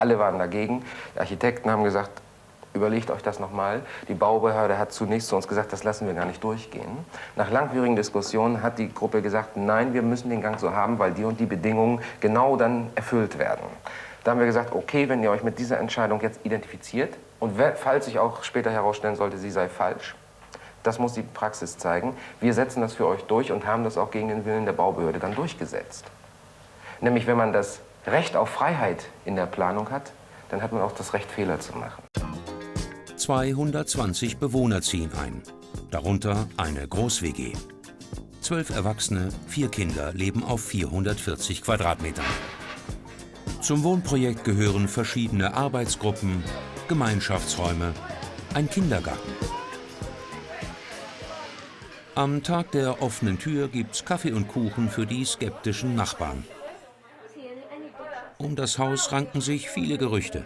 Alle waren dagegen. Die Architekten haben gesagt, überlegt euch das nochmal. Die Baubehörde hat zunächst zu uns gesagt, das lassen wir gar nicht durchgehen. Nach langwierigen Diskussionen hat die Gruppe gesagt, nein, wir müssen den Gang so haben, weil die und die Bedingungen genau dann erfüllt werden. Da haben wir gesagt, okay, wenn ihr euch mit dieser Entscheidung jetzt identifiziert und falls sich auch später herausstellen sollte, sie sei falsch, das muss die Praxis zeigen. Wir setzen das für euch durch und haben das auch gegen den Willen der Baubehörde dann durchgesetzt. Nämlich, wenn man das Recht auf Freiheit in der Planung hat, dann hat man auch das Recht, Fehler zu machen. 220 Bewohner ziehen ein, darunter eine Groß-WG. 12 Erwachsene, 4 Kinder leben auf 440 Quadratmetern. Zum Wohnprojekt gehören verschiedene Arbeitsgruppen, Gemeinschaftsräume, ein Kindergarten. Am Tag der offenen Tür gibt's Kaffee und Kuchen für die skeptischen Nachbarn. Um das Haus ranken sich viele Gerüchte.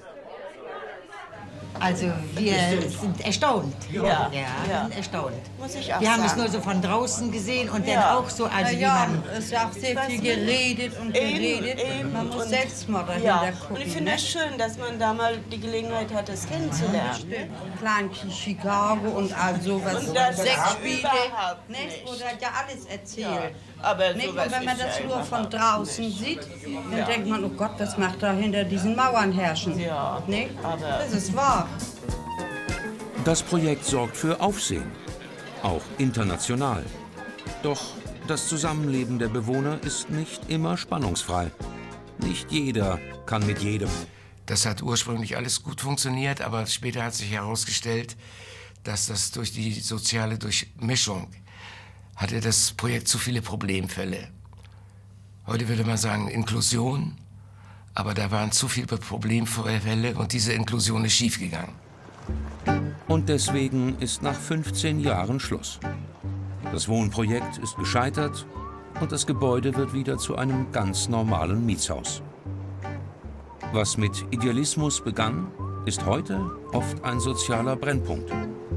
Also wir sind erstaunt. Ja, wir sind erstaunt. Muss ich auch wir haben sagen. es nur so von draußen gesehen und dann auch so, also wie man... Es ist auch sehr viel geredet und geredet. Man muss selbst mal dahinter gucken. Und ich finde es schön, dass man da mal die Gelegenheit hat, das kennenzulernen. Plan Chicago und all sowas. Und das Sexspiele, überhaupt nicht? nicht. Oder ja alles erzählt. Ja, aber Nicht? sowas Und wenn man ist das ja nur von überhaupt draußen sieht, dann denkt man, oh Gott, was macht da hinter diesen Mauern herrschen? Ja, nicht? aber- Das ist wahr. Das Projekt sorgt für Aufsehen, auch international. Doch das Zusammenleben der Bewohner ist nicht immer spannungsfrei. Nicht jeder kann mit jedem. Das hat ursprünglich alles gut funktioniert, aber später hat sich herausgestellt, dass das durch die soziale Durchmischung hatte das Projekt zu viele Problemfälle. Heute würde man sagen Inklusion, aber da waren zu viele Problemfälle und diese Inklusion ist schiefgegangen. Und deswegen ist nach 15 Jahren Schluss. Das Wohnprojekt ist gescheitert und das Gebäude wird wieder zu einem ganz normalen Mietshaus. Was mit Idealismus begann, ist heute oft ein sozialer Brennpunkt.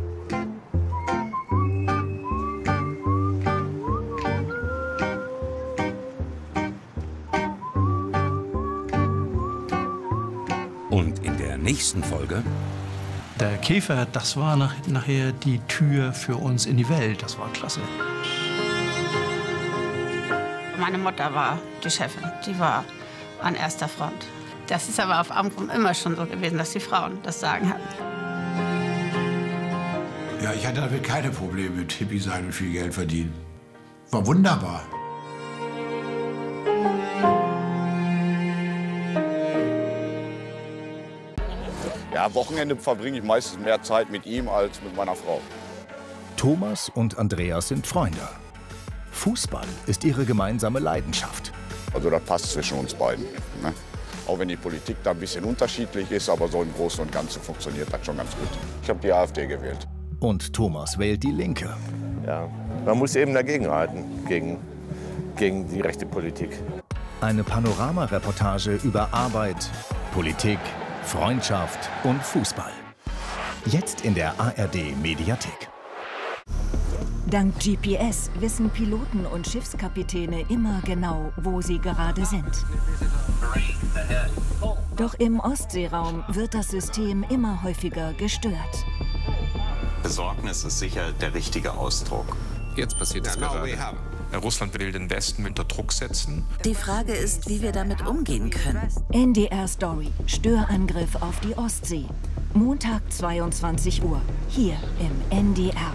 Und in der nächsten Folge... Der Käfer, das war nachher die Tür für uns in die Welt. Das war klasse. Meine Mutter war die Chefin, die war an erster Front. Das ist aber auf Amrum immer schon so gewesen, dass die Frauen das Sagen hatten. Ja, ich hatte damit keine Probleme mit Hippie sein und viel Geld verdienen. War wunderbar. Ja, am Wochenende verbringe ich meistens mehr Zeit mit ihm als mit meiner Frau. Thomas und Andreas sind Freunde. Fußball ist ihre gemeinsame Leidenschaft. Also das passt zwischen uns beiden. Ne? Auch wenn die Politik da ein bisschen unterschiedlich ist, aber so im Großen und Ganzen funktioniert das schon ganz gut. Ich habe die AfD gewählt. Und Thomas wählt die Linke. Ja, man muss eben dagegenhalten, gegen die rechte Politik. Eine Panorama-Reportage über Arbeit, Politik, Freundschaft und Fußball. Jetzt in der ARD-Mediathek. Dank GPS wissen Piloten und Schiffskapitäne immer genau, wo sie gerade sind. Doch im Ostseeraum wird das System immer häufiger gestört. Besorgnis ist sicher der richtige Ausdruck. Jetzt passiert es gerade. Russland will den Westen unter Druck setzen. Die Frage ist, wie wir damit umgehen können. NDR Story. Störangriff auf die Ostsee. Montag 22 Uhr. Hier im NDR.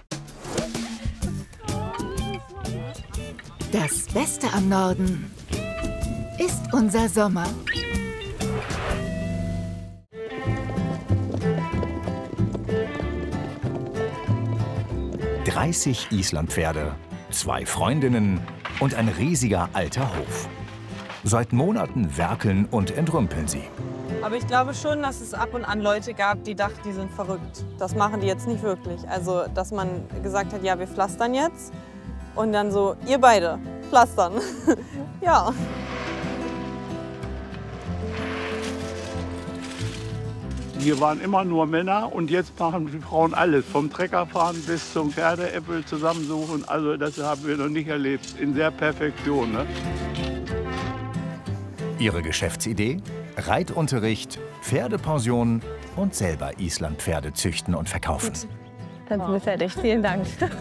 Das Beste am Norden ist unser Sommer. »30 Islandpferde, 2 Freundinnen und ein riesiger alter Hof. Seit Monaten werkeln und entrümpeln sie. Aber ich glaube schon, dass es ab und an Leute gab, die dachten, die sind verrückt. Das machen die jetzt nicht wirklich. Also, dass man gesagt hat, ja, wir pflastern jetzt. Und dann so, ihr beide, pflastern. Ja. Hier waren immer nur Männer und jetzt machen die Frauen alles. Vom Treckerfahren bis zum Pferdeäpfel zusammensuchen. Also das haben wir noch nicht erlebt. In der Perfektion. Ne? Ihre Geschäftsidee? Reitunterricht, Pferdepension und selber Islandpferde züchten und verkaufen. Dann sind wir fertig. Vielen Dank.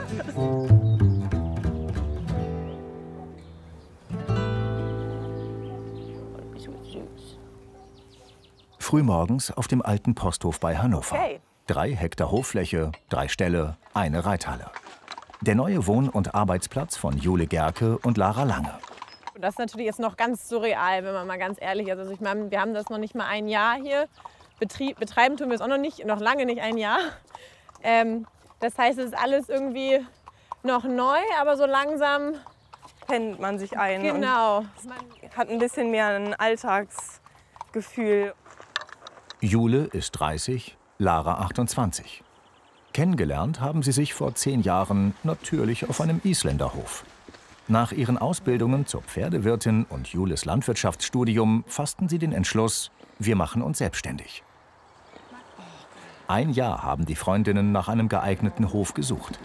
Frühmorgens auf dem alten Posthof bei Hannover. Okay. 3 Hektar Hoffläche, 3 Ställe, eine Reithalle. Der neue Wohn- und Arbeitsplatz von Jule Gerke und Lara Lange. Das ist natürlich jetzt noch ganz surreal, wenn man mal ganz ehrlich ist. Also ich meine, wir haben das noch nicht mal ein Jahr hier. Betreiben tun wir es auch noch lange nicht ein Jahr. Das heißt, es ist alles irgendwie noch neu, aber so langsam pennt man sich ein. Genau. Und man hat ein bisschen mehr ein Alltagsgefühl. Jule ist 30, Lara 28. Kennengelernt haben sie sich vor 10 Jahren natürlich auf einem Isländerhof. Nach ihren Ausbildungen zur Pferdewirtin und Jules Landwirtschaftsstudium fassten sie den Entschluss, wir machen uns selbstständig. 1 Jahr haben die Freundinnen nach einem geeigneten Hof gesucht.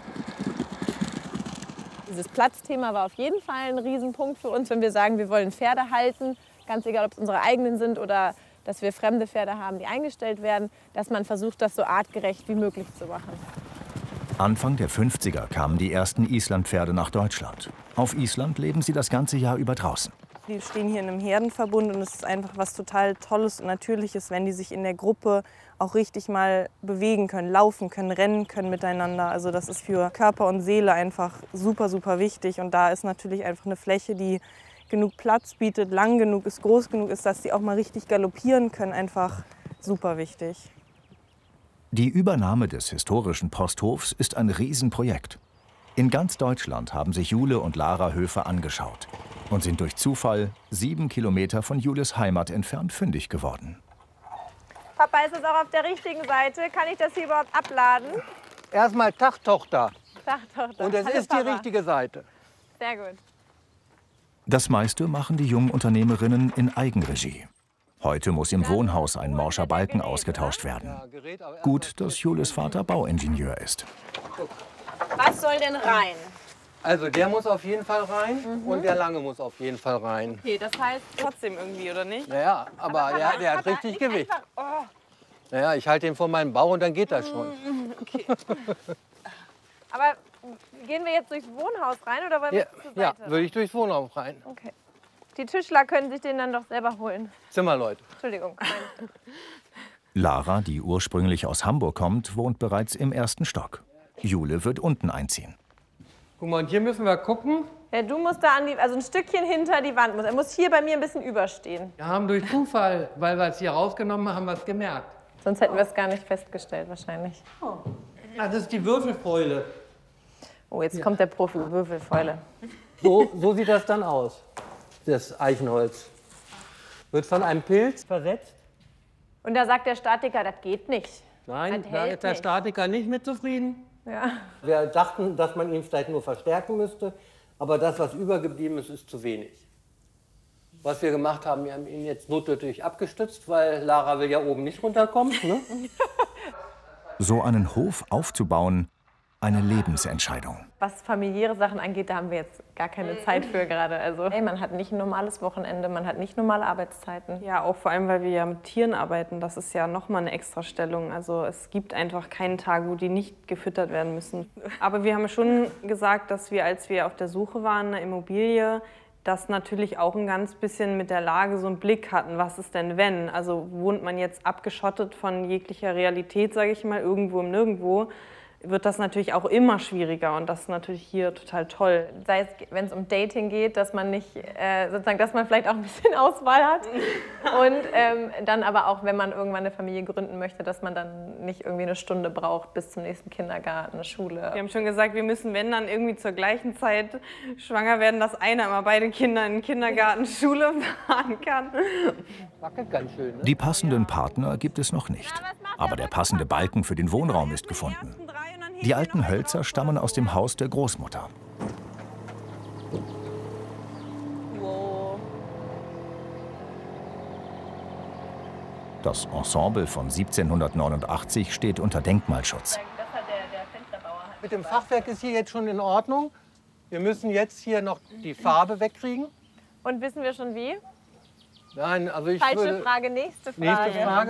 Dieses Platzthema war auf jeden Fall ein Riesenpunkt für uns, wenn wir sagen, wir wollen Pferde halten, ganz egal, ob es unsere eigenen sind oder dass wir fremde Pferde haben, die eingestellt werden, dass man versucht, das so artgerecht wie möglich zu machen. Anfang der 50er kamen die ersten Islandpferde nach Deutschland. Auf Island leben sie das ganze Jahr über draußen. Die stehen hier in einem Herdenverbund und es ist einfach was total Tolles und Natürliches, wenn die sich in der Gruppe auch richtig mal bewegen können, laufen können, rennen können miteinander. Also das ist für Körper und Seele einfach super, super wichtig. Und da ist natürlich einfach eine Fläche, die genug Platz bietet, lang genug ist, groß genug ist, dass sie auch mal richtig galoppieren können, einfach super wichtig. Die Übernahme des historischen Posthofs ist ein Riesenprojekt. In ganz Deutschland haben sich Jule und Lara Höfe angeschaut und sind durch Zufall 7 Kilometer von Jules Heimat entfernt fündig geworden. Papa, ist es auch auf der richtigen Seite? Kann ich das hier überhaupt abladen? Erstmal Tag, Tochter. Tag, Tochter. Und es Hallo, ist die Papa. richtige Seite. Sehr gut. Das meiste machen die jungen Unternehmerinnen in Eigenregie. Heute muss im Wohnhaus ein morscher Balken ausgetauscht werden. Gut, dass Jules Vater Bauingenieur ist. Was soll denn rein? Also der muss auf jeden Fall rein und der lange muss auf jeden Fall rein. Okay, das heißt trotzdem irgendwie, oder nicht? Naja, aber der hat richtig Gewicht. Einfach, oh. Naja, ich halte den vor meinem Bauch und dann geht das schon. Okay. Aber gehen wir jetzt durchs Wohnhaus rein oder wollen wir zur Ja, Seite? würde ich durchs Wohnhaus rein. Okay. Die Tischler können sich den dann doch selber holen. Zimmerleute. Entschuldigung. Lara, die ursprünglich aus Hamburg kommt, wohnt bereits im 1. Stock. Jule wird unten einziehen. Guck mal, und hier müssen wir gucken. Ja, du musst da also ein Stückchen hinter die Wand. Er muss hier bei mir ein bisschen überstehen. Wir haben durch Zufall, weil wir es hier rausgenommen haben, haben wir es gemerkt. Sonst hätten wir es gar nicht festgestellt wahrscheinlich. Oh. Das ist die Würfelfäule. Oh, jetzt kommt der Profi, Würfelfäule. So sieht das dann aus, das Eichenholz. Wird von einem Pilz versetzt. Und da sagt der Statiker, das geht nicht. Nein, Das da hält ist der nicht. Statiker nicht mit zufrieden. Ja. Wir dachten, dass man ihn vielleicht nur verstärken müsste, aber das, was übergeblieben ist, ist zu wenig. Was wir gemacht haben, wir haben ihn jetzt notdürftig abgestützt, weil Lara will ja oben nicht runterkommen. Ne? So einen Hof aufzubauen, eine Lebensentscheidung. Was familiäre Sachen angeht, da haben wir jetzt gar keine Zeit für gerade. Also, man hat nicht ein normales Wochenende, man hat nicht normale Arbeitszeiten. Ja, auch vor allem, weil wir ja mit Tieren arbeiten. Das ist ja nochmal eine Extrastellung. Also es gibt einfach keinen Tag, wo die nicht gefüttert werden müssen. Aber wir haben schon gesagt, dass wir, als wir auf der Suche waren, eine Immobilie, das natürlich auch ein ganz bisschen mit der Lage so einen Blick hatten. Was ist denn wenn? Also wohnt man jetzt abgeschottet von jeglicher Realität, sage ich mal, irgendwo im Nirgendwo, wird das natürlich auch immer schwieriger und das ist natürlich hier total toll. Sei es, wenn es um Dating geht, dass man nicht, sozusagen, dass man vielleicht auch ein bisschen Auswahl hat und dann aber auch, wenn man irgendwann eine Familie gründen möchte, dass man dann nicht irgendwie eine Stunde braucht bis zum nächsten Kindergarten, eine Schule. Wir haben schon gesagt, wir müssen, wenn dann irgendwie zur gleichen Zeit schwanger werden, dass einer immer beide Kinder in den Kindergarten, Schule fahren kann. Wackelt ganz schön, ne? Die passenden Partner gibt es noch nicht. Aber der passende Balken für den Wohnraum ist gefunden. Die alten Hölzer stammen aus dem Haus der Großmutter. Wow. Das Ensemble von 1789 steht unter Denkmalschutz. Mit dem Fachwerk ist hier jetzt schon in Ordnung. Wir müssen jetzt hier noch die Farbe wegkriegen. Und wissen wir schon wie? Nein, also ich Falsche würde... Frage, nächste Frage. Nächste Frage.